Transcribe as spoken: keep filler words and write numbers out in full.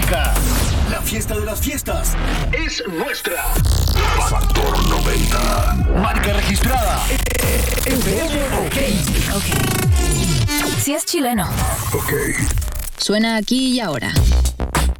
música. La fiesta de las fiestas es nuestra. Factor noventa. Marca registrada. F M OK. Ok. Si es chileno. Ok. Suena aquí y ahora.